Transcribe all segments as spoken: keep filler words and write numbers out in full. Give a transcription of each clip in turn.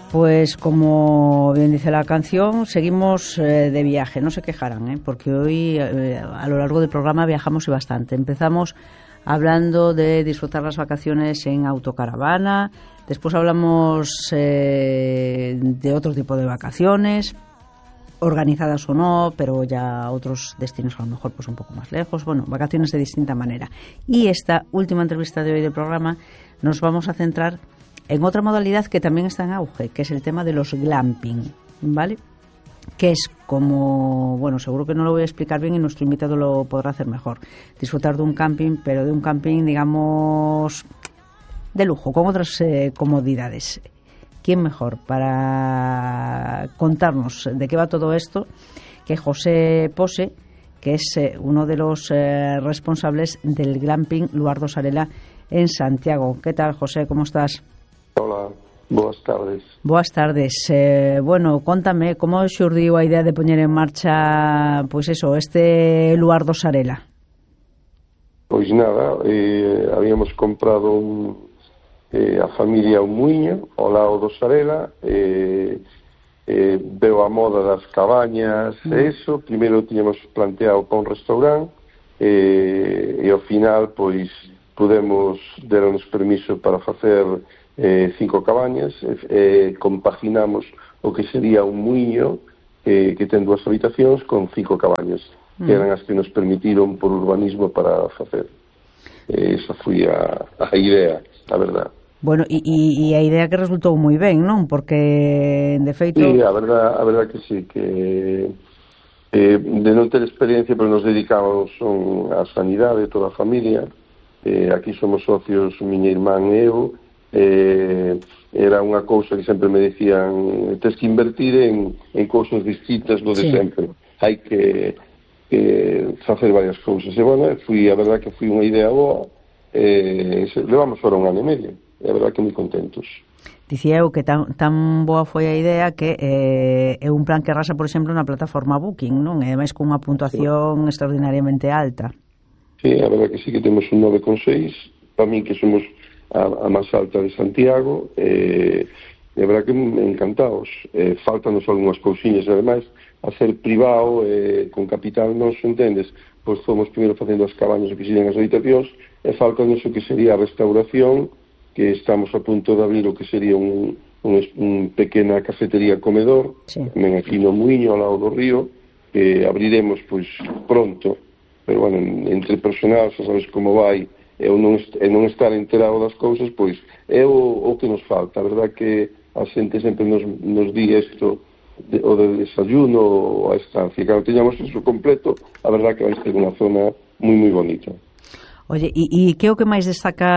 Pues como bien dice la canción, seguimos eh, de viaje, no se quejarán, ¿eh? Porque hoy eh, a lo largo del programa viajamos y bastante. Empezamos hablando de disfrutar las vacaciones en autocaravana, después hablamos eh, de otro tipo de vacaciones, organizadas o no, pero ya otros destinos a lo mejor pues un poco más lejos, bueno, vacaciones de distinta manera. Y esta última entrevista de hoy del programa nos vamos a centrar en otra modalidad que también está en auge, que es el tema de los glamping, ¿vale? Que es como, bueno, seguro que no lo voy a explicar bien y nuestro invitado lo podrá hacer mejor. Disfrutar de un camping, pero de un camping, digamos, de lujo, con otras eh, comodidades. ¿Quién mejor para contarnos de qué va todo esto que José Pose, que es eh, uno de los eh, responsables del glamping Luardo Sarela en Santiago? ¿Qué tal, José? ¿Cómo estás? Hola, boas tardes. Boas tardes. Eh, bueno, contame, como xurdiu a idea de poñer en marcha, pois pues eso, este Luardo Sarela? Pois nada, eh, habíamos comprado un, eh, a familia un muiño ao lado do Sarela, eh, eh, veo a moda das cabañas mm. e eso, primeiro tiñamos planteado para un restaurante, eh, e ao final, pois, podemos deronos permiso para facer Eh, cinco cabañas, eh, compaginamos o que sería un muiño eh, que ten dúas habitacións con cinco cabañas, mm. que eran as que nos permitiron por urbanismo para facer. Eh, esa foi a, a idea, a verdad. Bueno, e, e a idea que resultou moi ben, non? Porque, de feito... Sí, a verdad, a verdad que sí, que eh, de non ter experiencia, pero nos dedicamos son a sanidade, toda a familia. Eh, aquí somos socios, miña irmán e eu. Eh, era unha cousa que sempre me decían, tens que invertir en, en cousas distintas do de sí. sempre, hai que, que facer varias cousas, e bueno, fui, a verdad que foi unha idea boa, eh, levamos fora un ano e medio, e a verdad que moi contentos. Dicía eu que tan, tan boa foi a idea que eh, é un plan que arrasa, por exemplo, na plataforma Booking, non? E ademais cunha puntuación sí. extraordinariamente alta. Sí, a verdad que sí que temos un nove con seis, para mí que somos a, a máis alta de Santiago, eh, e a verdad que encantados. Eh, faltanos algunhas cousiñas, ademais, a ser privado, eh, con capital nos, entendes? Pois fomos primeiro facendo as cabañas que serían as habitacións, e faltanos o que sería a restauración, que estamos a punto de abrir o que sería un, un, un pequena cafetería comedor, sí. tamén aquí no Muiño, ao lado do río, que abriremos pois pronto, pero bueno, entre personal, xa sabes como vai, e non, est- e non estar enterado das cousas, pois é o, o que nos falta. A verdad que a xente sempre nos, nos di isto, de, o de desayuno ou a estancia. Cando teñamos iso completo, a verdad que vai ser unha zona moi, moi bonita. Oye, e, e que é o que máis destaca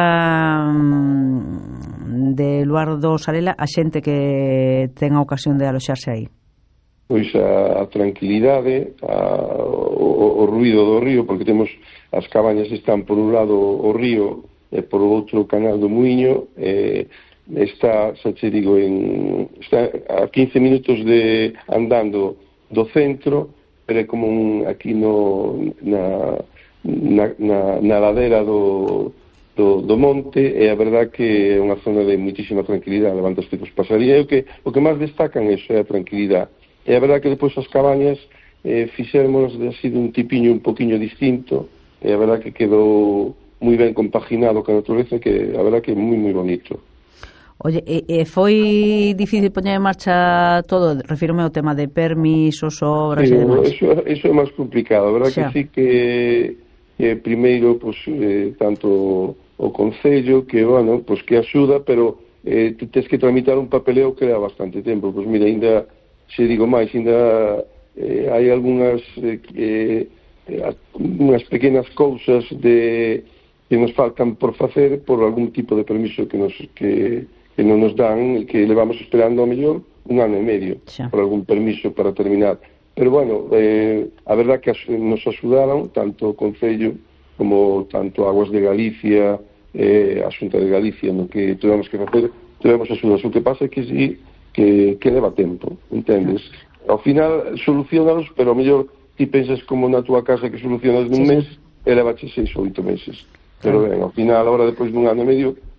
de Luardo Sarela a xente que ten a ocasión de aloxarse aí? Pois a, a tranquilidade, a, o, o ruido do río, porque temos as cabañas están por un lado o río e por outro o canal do Muiño, eh, está, xa che digo, en, está a quince minutos de andando do centro, pero é como un, aquí no, na, na, na, na ladera do, do, do monte, e a verdad que é unha zona de muitísima tranquilidade, levantaste cos pasaríos, e o que, o que máis destacan é iso, é a tranquilidade. E a verdad que depois as cabañas eh, fixérmonos de así de un tipiño un poquinho distinto, e a verdad que quedou moi ben compaginado con a natureza, que a verdad que é moi moi bonito. Oye, e, e foi difícil poñer en marcha todo? Refírome ao tema de permisos, obras sí, e demais. Eso, eso é máis complicado, a verdad xa. que sí que eh, primeiro, pues, eh, tanto o Concello, que, bueno, pues que axuda, pero eh, tens que tramitar un papeleo que leva bastante tempo. Pois pues, mira, ainda se digo máis, ainda eh, hai algunhas eh, eh, unhas pequenas cousas de que nos faltan por facer por algún tipo de permiso que nos que, que non nos dan, que levamos esperando ao mellor un ano e medio xa. Por algún permiso para terminar. Pero bueno, eh, a verdad que nos axudaron tanto o Concello como tanto Aguas de Galicia, eh, a Xunta de Galicia, no que tivemos que facer, tivemos axudas. O que pasa é que sí, que, que leva tempo, entendes? Ao final solucionalos, pero ao mellor ti pensas como na túa casa que solucionas nun mes, e levache seis ou oito meses. Pero ben, ao final, agora, depois dun ano e medio,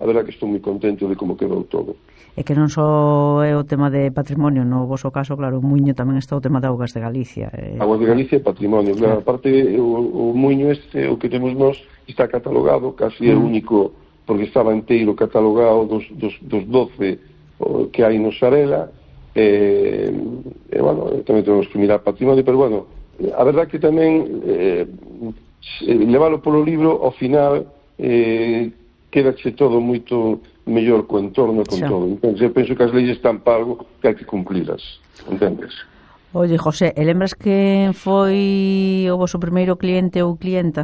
a verdad que estou moi contento de como quedou todo. E que non só é o tema de patrimonio, no voso caso, claro, o Muiño tamén está o tema de Augas de Galicia. Eh... Augas de Galicia é patrimonio, claro. Claro. Aparte, o, o Muiño este, o que temos nós, está catalogado, casi é mm. o único, porque estaba inteiro catalogado dos, dos, dos doce que hai no Xarela, e, e, bueno, tamén temos que mirar patrimonio, pero, bueno, a verdad que tamén eh, leválo polo libro, ao final, eh, quedache todo moito mellor co entorno, con sí. todo. Entón, eu penso que as leis están para algo que hai que cumpliras, entendes? Oye, José, e lembras que foi o vosso primeiro cliente ou clienta?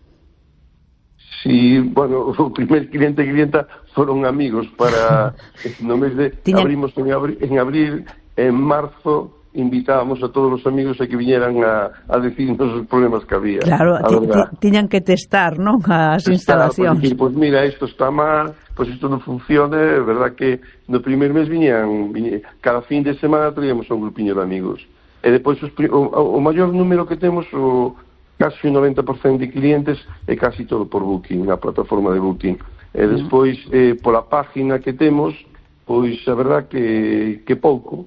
Sí, bueno, o primeiro cliente e clienta foron amigos para no mes de Tiña... abrimos en abril, en abril, en marzo invitábamos a todos os amigos a que viñeran a, a decirnos os problemas que había. Claro, tiñan que testar, non? As testar, instalacións. Pois pues, mira, isto está mal, pois pues isto non funciona, é verdad que no primeiro mes viñan, viñan, cada fin de semana traíamos un grupiño de amigos. E depois os, o, o maior número que temos, o casi o noventa por cento de clientes, é casi todo por Booking, na plataforma de Booking. E despois, eh, pola página que temos, pois a verdad que, que pouco,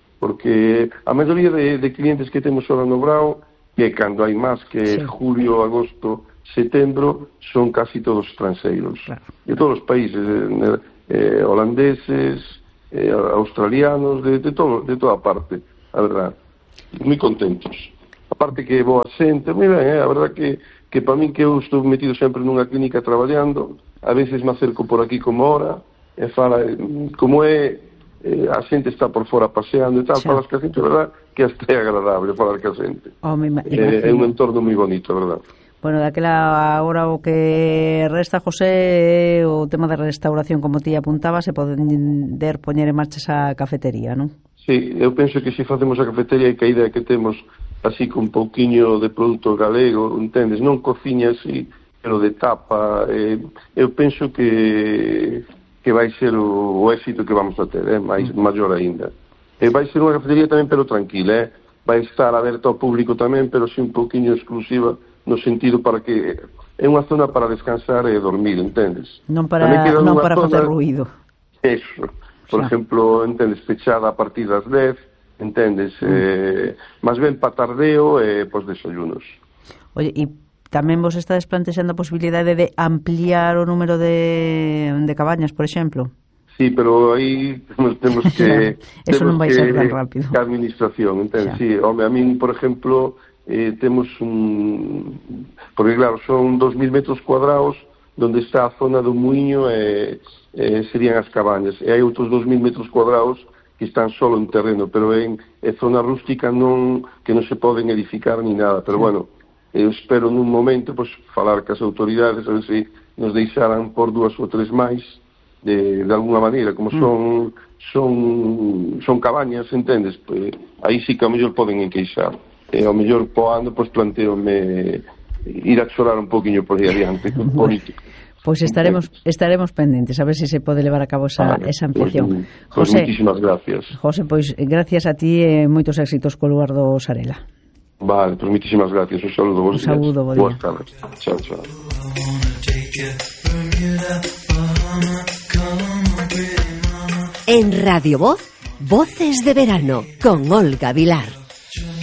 porque a maioría de, de clientes que temos ahora no Brao, que cando hai máis que sí. julio, agosto, setembro, son casi todos estranxeiros, claro. De todos os países, eh, eh, holandeses, eh, australianos, de, de, todo, de toda parte, a verdad, moi contentos. Aparte que boa xente, moi ben, eh, a verdad que, que para min que eu estou metido sempre nunha clínica traballando, a veces me acerco por aquí como ahora, e fala, como é, eh, a xente está por fora paseando e tal, sí. Falas que a xente, verdad, que hasta é agradable falar que a xente. Oh, eh, é un entorno moi bonito, verdad. Bueno, daquela agora o que resta, José, o tema de restauración, como ti apuntaba, se poder poñer en marcha esa cafetería, non? Sí, eu penso que se facemos a cafetería e que a idea que temos así con un pouquiño de produto galego, entendes, non cociña así, pero de tapa, eh, eu penso que que vai ser o, o éxito que vamos a ter, eh, máis, maior aínda. E vai ser unha cafetería tamén, pero tranquila, eh? Vai estar aberta ao público tamén, pero sí un pouquiño exclusiva, no sentido para que é unha zona para descansar e dormir, entendes? Non para, non para zona, facer ruido. Eso, por xa. Exemplo, entendes, pechada a partir das dez, entendes, mm. eh, máis ben para tardeo e pos desayunos. Oye, e tamén vos estades plantexando a posibilidade de ampliar o número de, de cabañas, por exemplo? Sí, pero aí temos, temos que... Eso temos non vai que, ser tan rápido. Que a administración, entende? Sí, home, a min, por exemplo, eh, temos un... Porque, claro, son dos mil metros cuadrados donde está a zona do Muiño e eh, serían as cabañas. E hai outros dos mil metros cuadrados que están solo en terreno, pero en, en zona rústica non que non se poden edificar ni nada. Pero, bueno, eu espero nun momento pues, falar cas autoridades, a ver se nos deixaran por dúas ou tres máis, de, de alguna maneira, como son, son, son cabañas, entendes? Pues, aí sí que ao mellor poden enqueixar. E ao mellor poando, pues, planteome ir a chorar un poquinho por aí adiante, político. Pois pues estaremos estaremos pendentes a ver se se pode levar a cabo esa, vale, esa ampliación. Pues, pues José, muchísimas gracias. José, pois pues, gracias a ti e moitos éxitos co lugar do Xarela. Vale, pues muchísimas gracias. Un saludo, buenos días. Un saludo, buen día. Buenas tardes. Chao, chao. En Radio Voz, Voces de Verano, con Olga Vilar.